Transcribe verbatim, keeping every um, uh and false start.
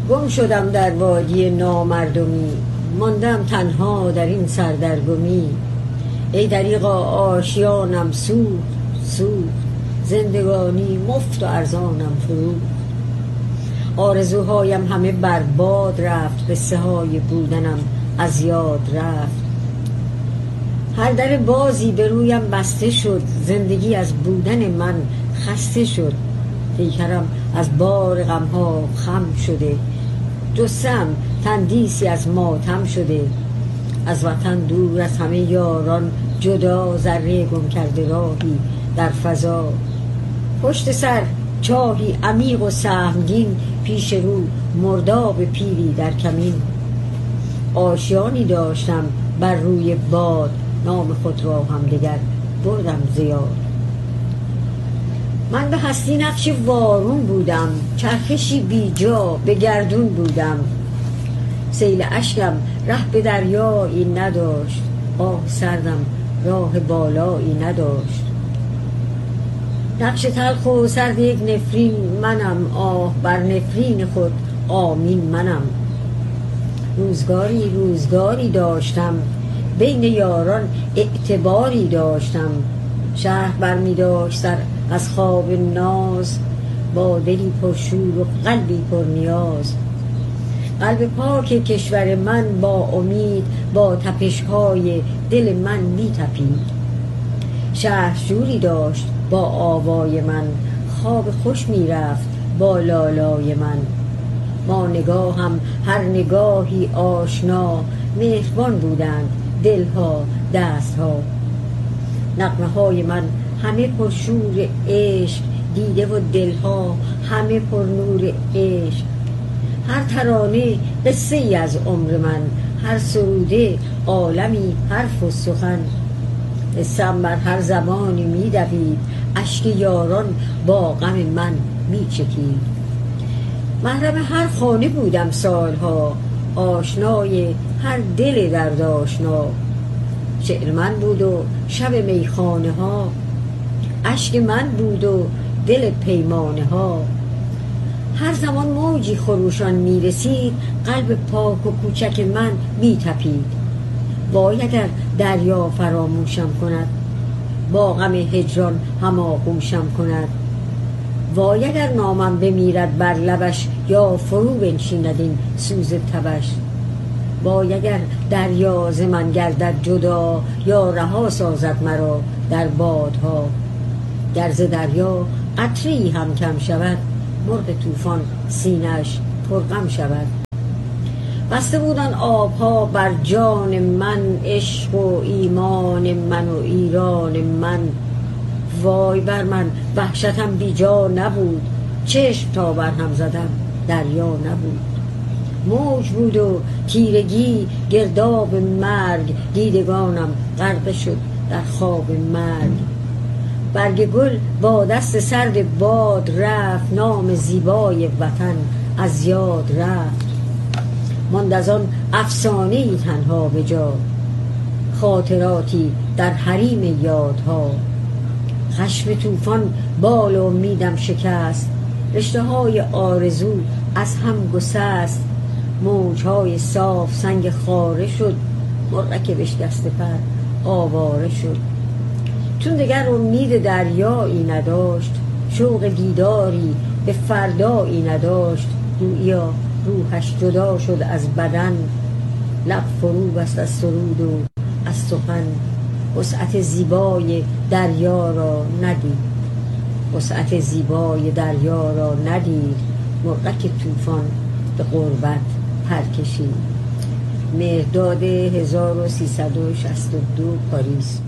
گم شدم در وادی نامردمی، ماندم تنها در این سردرگمی. ای دریغا آشیانم سوخت سوخت، زندگانی مفت و ارزانم فروخت. آرزوهایم همه برباد رفت، قصه های بودنم از یاد رفت. هر در بازی به رویم بسته شد، زندگی از بودن من خسته شد. پیکرم از بار غمها خم شده، جثه‌ام تندیسی از ماتم شده. از وطن دور، از همه یاران جدا، ذره گم کرده راهی در فضا. پشت سر چاهی عمیق و سهمگین، پیش رو مرداب پیری در کمین. آشیانی داشتم بر روی باد، نام خود را هم دگر بردم زیاد. من به هستی نقش وارون بودم، چرخشی بی جا به گردون بودم. سیل اشکم ره به دریایی نداشت، آه سردم راه بالایی نداشت. نقش تلخ و سرد یک نفرین منم، آه بر نفرین خود آمین منم. روزگاری روزگاری داشتم، بین یاران اعتباری داشتم. شهر برمی داشت سر از خواب ناز، با دلی پرشور و قلبی پر نیاز. قلب پاک کشور من با امید، با تپش‌های دل من می تپید. شهر شوری داشت با آوای من، خواب خوش می رفت با لالای من. ما نگاهم هر نگاهی آشنا، مهربان بودند دلها دستها. نغمه های من همه پر شور عشق، دیده و دلها همه پر نور عشق. هر ترانه قصه ای از عمر من، هر سروده عالمی حرف و سخن. قصه‌ام بر هر زبانی می دوید، اشک یاران با غم من می چکید. محرم هر خانه بودم سالها، آشنای هر دل درد آشنا. شعر من بود و شب میخانه ها، اشک من بود و دل پیمانه ها. هر زمان موجی خروشان می رسید، قلب پاک و کوچک من می تپید. وای اگر دریا فراموشم کند، با غم هجران هماغوشم کند. وای اگر نامم بمیرد بر لبش، یا فرو بنشیند این سوز تبش. وای اگر دریا ز من گردد جدا، یا رها سازد مرا در بادها. گر ز دریا قطره‌ای هم کم شود، مرغ طوفان سینه‌اش پرغم شود. بسته بود آن آبها بر جان من، عشق و ایمان من و ایران من. وای بر من وحشتم بی جا نبود، چشم تا بر هم زدم دریا نبود. موج بود و تیرگی گرداب مرگ، دیدگانم غرقه شد در خواب مرگ. برگ گل با دست سرد باد رفت، نام زیبای وطن از یاد رفت. ماند از آن افسانه‌ای تنها به جا، خاطراتی در حریم یادها. خشم طوفان بال امیدم شکست، رشته های آرزو از هم گسست. موجهای صاف سنگ خاره شد، مرغک بشکسته پر آواره شد. چون دگر امید دریایی نداشت، شوق دیداری به فردایی نداشت. گوییا روحش جدا شد از بدن، لب فرو بست از سرود و از سخن. وسعت زیبای دریا را ندید، وسعت زیبای دریا را ندید. مرغک طوفان به غربت پر کشید. مهرداد هزار و سیصد و شصت و دو، پاریس.